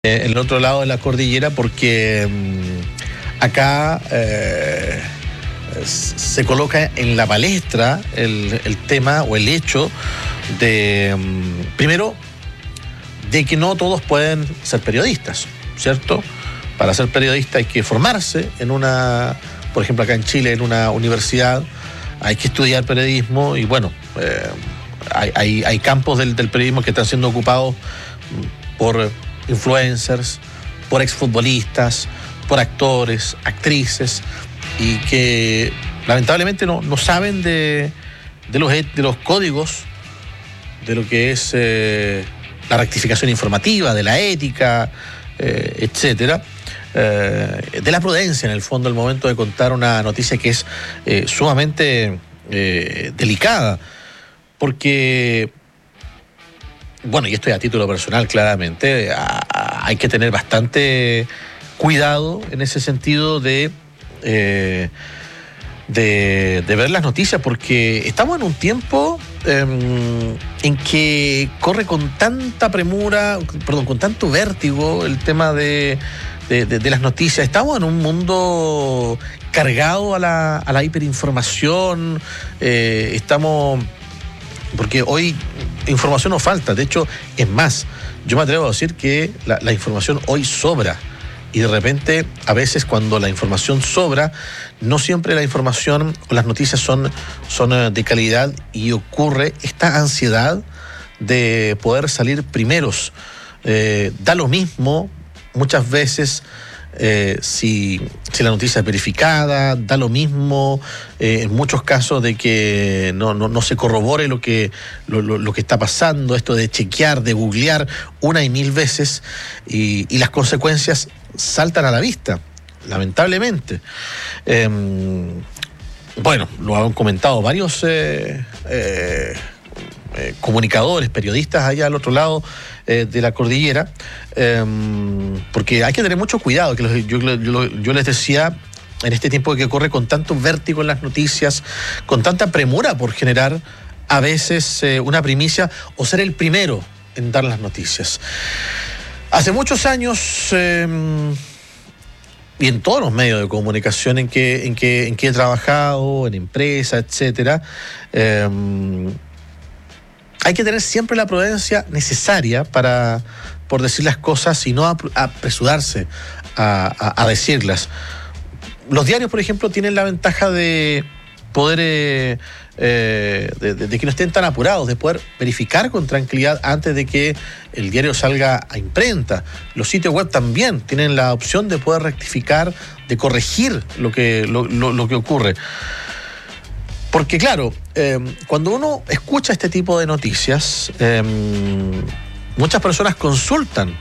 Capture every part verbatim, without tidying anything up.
eh, en el otro lado de la cordillera, porque mmm, acá eh, se coloca en la palestra el, el tema o el hecho de, mmm, primero, de que no todos pueden ser periodistas, ¿cierto? Para ser periodista hay que formarse en una, por ejemplo acá en Chile, en una universidad, hay que estudiar periodismo y bueno, eh, hay, hay, hay campos del, del periodismo que están siendo ocupados por influencers, por exfutbolistas, por actores, actrices, y que lamentablemente no, no saben de, de, los, de los códigos, de lo que es eh, la rectificación informativa, de la ética, eh, etcétera, eh, de la prudencia en el fondo al momento de contar una noticia que es eh, sumamente eh, delicada, porque bueno, y esto es a título personal, claramente, a, a, hay que tener bastante cuidado en ese sentido de, eh, de, de ver las noticias, porque estamos en un tiempo eh, en que corre con tanta premura, perdón, con tanto vértigo el tema de, de, de, de las noticias. Estamos en un mundo cargado a la, a la hiperinformación, eh, estamos... Porque hoy información no falta, de hecho, es más, yo me atrevo a decir que la, la información hoy sobra. Y de repente, a veces cuando la información sobra, no siempre la información o las noticias son, son de calidad y ocurre esta ansiedad de poder salir primeros. Eh, da lo mismo muchas veces eh, si, si la noticia es verificada, da lo mismo eh, en muchos casos de que no, no, no se corrobore lo que, lo, lo, lo que está pasando, esto de chequear, de googlear una y mil veces, y, y las consecuencias saltan a la vista, lamentablemente. Eh, bueno, lo han comentado varios eh, eh, eh, comunicadores, periodistas allá al otro lado eh, de la cordillera, eh, porque hay que tener mucho cuidado, que los, yo, yo, yo les decía, en este tiempo que corre con tanto vértigo en las noticias, con tanta premura por generar a veces eh, una primicia o ser el primero en dar las noticias. Hace muchos años, eh, y en todos los medios de comunicación en que, en que, en que he trabajado, en empresas, etcétera, eh, hay que tener siempre la prudencia necesaria para, por decir las cosas y no apresurarse a, a, a decirlas. Los diarios, por ejemplo, tienen la ventaja de poder, eh, eh, de, de, de que no estén tan apurados, de poder verificar con tranquilidad antes de que el diario salga a imprenta. Los sitios web también tienen la opción de poder rectificar, de corregir lo que, lo, lo, lo que ocurre. Porque claro, eh, cuando uno escucha este tipo de noticias, eh, muchas personas consultan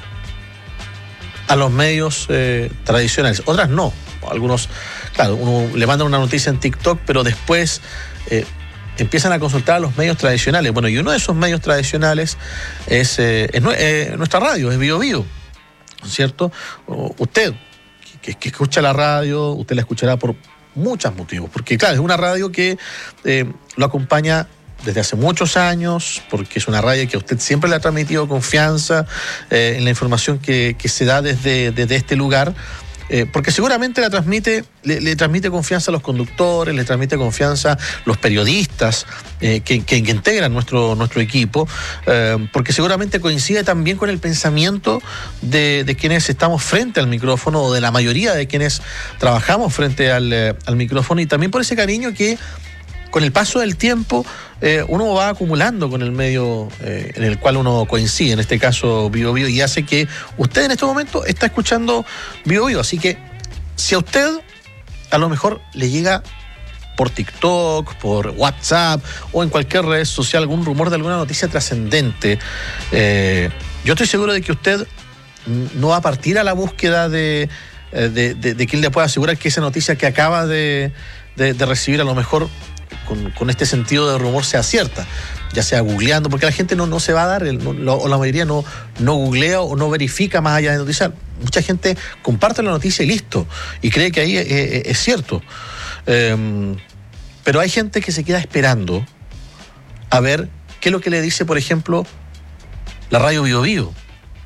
a los medios eh, tradicionales, otras no. Algunos, claro, uno le mandan una noticia en TikTok, pero después eh, empiezan a consultar a los medios tradicionales. Bueno, y uno de esos medios tradicionales es, eh, es eh, nuestra radio, es Bio Bio, ¿cierto? O usted, que, que escucha la radio, usted la escuchará por muchos motivos, porque claro, es una radio que eh, lo acompaña desde hace muchos años, porque es una radio que a usted siempre le ha transmitido confianza eh, en la información que, que se da desde, desde este lugar, eh, porque seguramente la transmite, le, le transmite confianza a los conductores, le transmite confianza a los periodistas eh, que, que, que integran nuestro, nuestro equipo, eh, porque seguramente coincide también con el pensamiento de, de quienes estamos frente al micrófono, o de la mayoría de quienes trabajamos frente al, eh, al micrófono, y también por ese cariño que con el paso del tiempo eh, uno va acumulando con el medio eh, en el cual uno coincide, en este caso Bio Bio, y hace que usted en este momento está escuchando Bio Bio. Así que si a usted a lo mejor le llega por TikTok, por WhatsApp o en cualquier red social algún rumor de alguna noticia trascendente, eh, yo estoy seguro de que usted no va a partir a la búsqueda de, de, de, de quien le pueda asegurar que esa noticia que acaba de, de, de recibir a lo mejor Con, con este sentido de rumor sea cierta, ya sea googleando, porque la gente no, no se va a dar, el, no, o la mayoría no, no googlea o no verifica más allá de noticiar. Mucha gente comparte la noticia y listo, y cree que ahí es, es, es cierto. Eh, pero hay gente que se queda esperando a ver qué es lo que le dice, por ejemplo, la radio Bio Bio.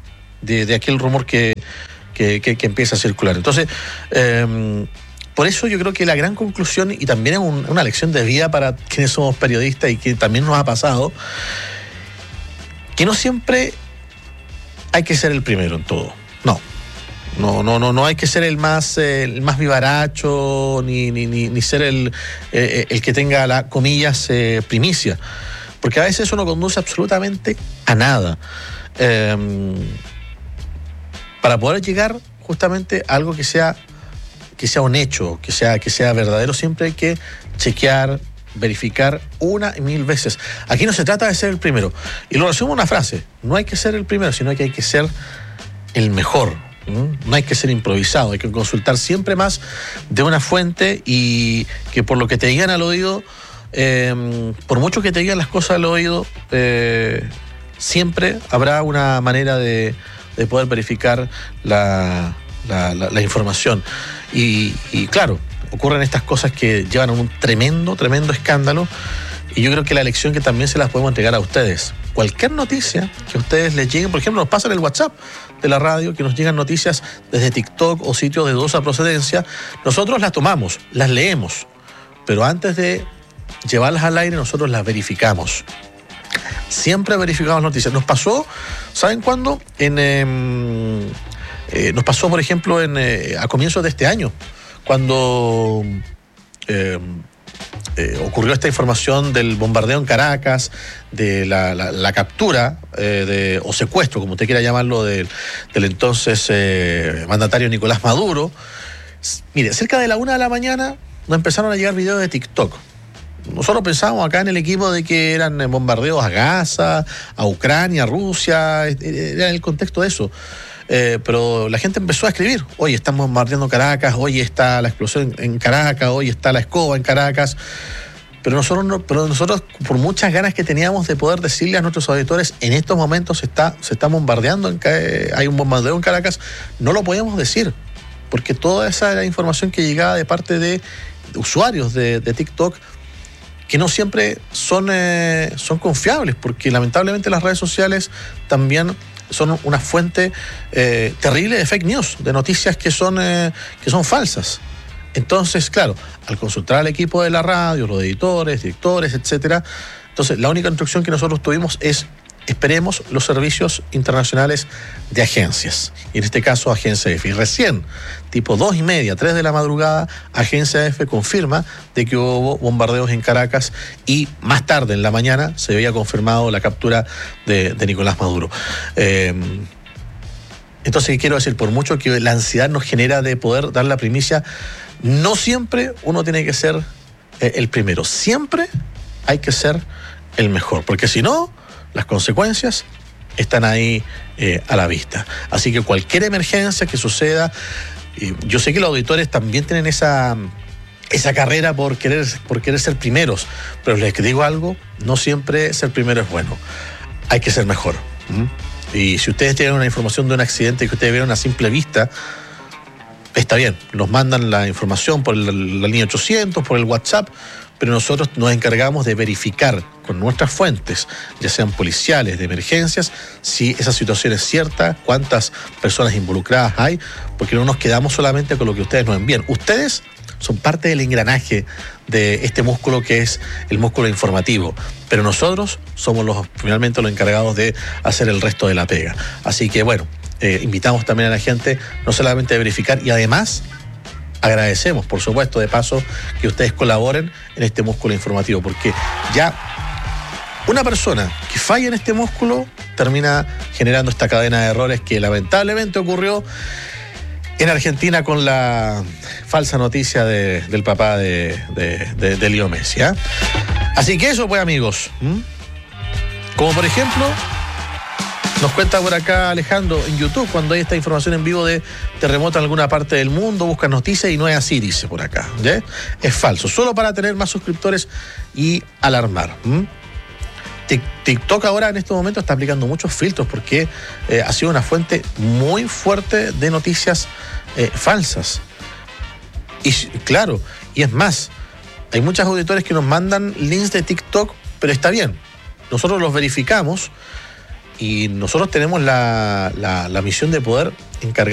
de, de aquel rumor que, que, que, que empieza a circular. Entonces, eh, por eso yo creo que la gran conclusión, y también es un, una lección de vida para quienes somos periodistas y que también nos ha pasado, que no siempre hay que ser el primero en todo. No. No, no, no, no hay que ser el más, eh, el más vivaracho, ni, ni, ni, ni ser el, eh, el que tenga, la comillas, eh, primicia. Porque a veces eso no conduce absolutamente a nada. Eh, para poder llegar justamente a algo que sea, que sea un hecho, que sea, que sea verdadero, siempre hay que chequear, verificar una y mil veces. Aquí no se trata de ser el primero. Y lo resumo en una frase: no hay que ser el primero, sino que hay que ser el mejor. No hay que ser improvisado, hay que consultar siempre más de una fuente, y que por lo que te digan al oído, eh, por mucho que te digan las cosas al oído, eh, siempre habrá una manera de, de poder verificar la, la, la, la información. Y, y claro, ocurren estas cosas que llevan a un tremendo, tremendo escándalo, y yo creo que la lección que también se las podemos entregar a ustedes. Cualquier noticia que a ustedes les llegue, por ejemplo, nos pasa en el WhatsApp de la radio, que nos llegan noticias desde TikTok o sitios de dudosa procedencia, nosotros las tomamos, las leemos, pero antes de llevarlas al aire nosotros las verificamos. Siempre verificamos noticias. Nos pasó, ¿saben cuándo? En, eh, eh, nos pasó, por ejemplo, en, eh, a comienzos de este año, cuando eh, eh, ocurrió esta información del bombardeo en Caracas, de la, la, la captura eh, de, o secuestro, como usted quiera llamarlo, de, del entonces eh, mandatario Nicolás Maduro. Mire, cerca de la una de la mañana nos empezaron a llegar videos de TikTok. Nosotros pensábamos acá en el equipo de que eran bombardeos a Gaza, a Ucrania, a Rusia, era el contexto de eso. Eh, pero la gente empezó a escribir: oye, estamos bombardeando Caracas, oye, está la explosión en Caracas, oye, está la escoba en Caracas. Pero nosotros, no, pero nosotros, por muchas ganas que teníamos de poder decirle a nuestros auditores, en estos momentos se está, se está bombardeando, en, hay un bombardeo en Caracas, no lo podíamos decir, porque toda esa era información que llegaba de parte de usuarios de, de TikTok, que no siempre son, eh, son confiables, porque lamentablemente las redes sociales también son una fuente eh, terrible de fake news, de noticias que son, eh, que son falsas. Entonces, claro, al consultar al equipo de la radio, los editores, directores, etcétera, entonces la única instrucción que nosotros tuvimos es: esperemos los servicios internacionales de agencias, y en este caso Agencia F. Y recién, tipo dos y media, tres de la madrugada, Agencia F confirma de que hubo bombardeos en Caracas, y más tarde en la mañana se había confirmado la captura de, de Nicolás Maduro. Eh, entonces, quiero decir, por mucho que la ansiedad nos genera de poder dar la primicia, no siempre uno tiene que ser eh, el primero, siempre hay que ser el mejor, porque si no, las consecuencias están ahí eh, a la vista. Así que cualquier emergencia que suceda, eh, yo sé que los auditores también tienen esa, esa carrera por querer, por querer ser primeros, pero les digo algo: no siempre ser primero es bueno, hay que ser mejor. ¿Mm? Y si ustedes tienen una información de un accidente que ustedes vieron a simple vista, está bien, nos mandan la información por el, la línea ochocientos, por el WhatsApp, pero nosotros nos encargamos de verificar con nuestras fuentes, ya sean policiales, de emergencias, si esa situación es cierta, cuántas personas involucradas hay, porque no nos quedamos solamente con lo que ustedes nos envían. Ustedes son parte del engranaje de este músculo que es el músculo informativo, pero nosotros somos los finalmente los encargados de hacer el resto de la pega. Así que bueno, eh, invitamos también a la gente no solamente a verificar, y además agradecemos, por supuesto, de paso, que ustedes colaboren en este músculo informativo, porque ya una persona que falla en este músculo termina generando esta cadena de errores que lamentablemente ocurrió en Argentina con la falsa noticia de, del papá de, de, de, de Leo Messi, ¿eh? Así que eso, pues, amigos. ¿Mm? Como por ejemplo, nos cuenta por acá Alejandro en YouTube, cuando hay esta información en vivo de terremoto en alguna parte del mundo, buscan noticias y no es así, dice por acá. ¿Ya? Es falso, solo para tener más suscriptores y alarmar. ¿Mm? TikTok ahora en este momento está aplicando muchos filtros porque eh, ha sido una fuente muy fuerte de noticias eh, falsas. Y claro, y es más, hay muchos auditores que nos mandan links de TikTok, pero está bien, nosotros los verificamos y nosotros tenemos la, la, la misión de poder encargar